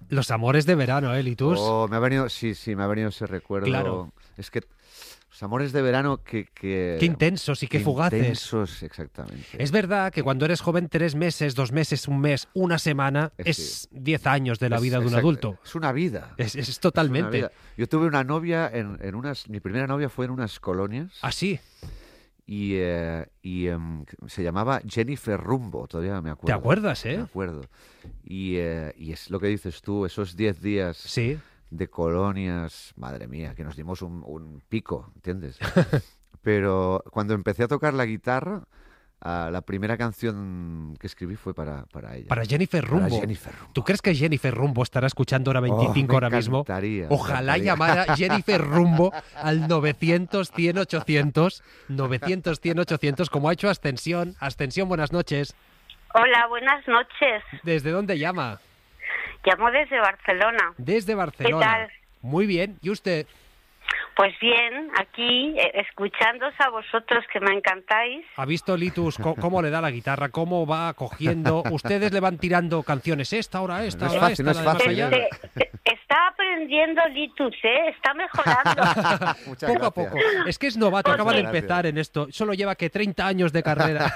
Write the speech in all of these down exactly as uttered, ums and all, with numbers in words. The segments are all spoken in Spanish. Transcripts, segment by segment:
Los amores de verano, ¿eh, Litus? Oh, me ha venido, sí, sí, me ha venido ese recuerdo. Claro. Es que los amores de verano que... que Qué intensos y qué, qué fugaces. Intensos, exactamente. Es verdad que cuando eres joven, tres meses, dos meses, un mes, una semana, Es es diez años de la Es- vida de un exacto, adulto. Es una vida. Es, es Es una totalmente. vida. Yo tuve una novia en, en unas... Mi primera novia fue en unas colonias Así. y, eh, y em, se llamaba Jennifer Rumbo, todavía me acuerdo. ¿Te acuerdas, Me eh? acuerdo. Y, eh, y es lo que dices tú, esos diez días Sí. de colonias, madre mía, que nos dimos un, un pico, ¿entiendes? Pero cuando empecé a tocar la guitarra, ah, la primera canción que escribí fue para, para ella. Para Jennifer Rumbo. Para Jennifer Rumbo. ¿Tú crees que Jennifer Rumbo estará escuchando hora Oh, veinticinco me ahora mismo? encantaría, me Ojalá encantaría. llamara Jennifer Rumbo al novecientos, cien, ochocientos, novecientos, cien, ochocientos, como ha hecho Ascensión. Ascensión, buenas noches. Hola, buenas noches. ¿Desde dónde llama? Llamo desde Barcelona. Desde Barcelona. tal? Muy bien. ¿Y usted? Pues bien, aquí, eh, escuchándoos a vosotros, que me encantáis. ¿Ha visto, Litus, co- cómo le da la guitarra? ¿Cómo va cogiendo? ¿Ustedes le van tirando canciones? Esta, ahora esta, No es ahora fácil, esta, no es la de más fácil, allá? ¿eh? Este, eh, está aprendiendo Litus, ¿eh? Está mejorando. Muchas Poco a gracias. poco. Es que es novato, acaba de Muchas empezar gracias. en esto. Solo lleva que treinta años de carrera.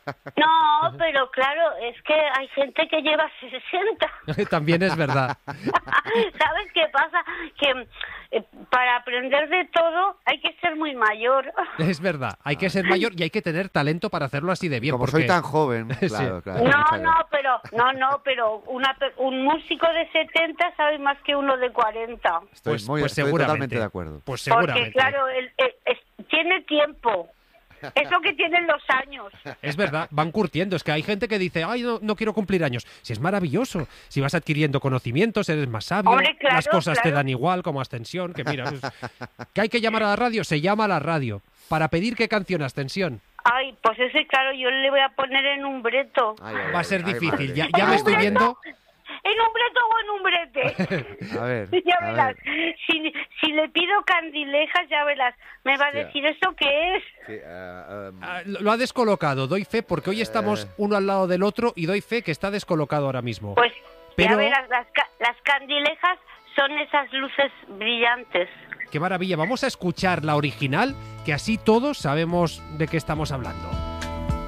No, pero claro, es que hay gente que lleva sesenta. También es verdad. ¿Sabes qué pasa? Que eh, para aprender de todo hay que ser muy mayor. Es verdad. Hay que ser mayor y hay que tener talento para hacerlo así de bien. Como porque... soy tan joven, Sí. claro, claro. No, muchas no, gracias. pero no, no, pero una, pe- un músico de setenta sabe más que uno de cuarenta. Estoy, Pues, muy, pues estoy seguramente. totalmente de acuerdo. Pues Porque seguramente. claro, el- el- es- tiene tiempo. Es lo que tienen los años. Es verdad, van curtiendo. Es que hay gente que dice, ay, no, no quiero cumplir años. Si es maravilloso. Si vas adquiriendo conocimientos, eres más sabio. Hombre, claro, las cosas te claro. dan igual, como Ascensión. Que mira, pues, que hay que llamar a la radio, se llama a la radio. Para pedir qué canción, Ascensión. Ay, pues ese, claro, yo le voy a poner en un breto. Ay, ay, Va a ay, ser ay, difícil. madre Ya, mía. ya me estoy viendo. ¿En un breto o en un brete? A ver, Ya a verás. ver. Si, si le pido candilejas, ya verás. Me va a Hostia. decir, ¿eso qué es? Sí, ah, um, Ah, Lo ha descolocado, doy fe, porque hoy estamos Eh. uno al lado del otro y doy fe que está descolocado ahora mismo. Pues Pero- ya verás, las, ca- las candilejas son esas luces brillantes. Qué maravilla. Vamos a escuchar la original, que así todos sabemos de qué estamos hablando.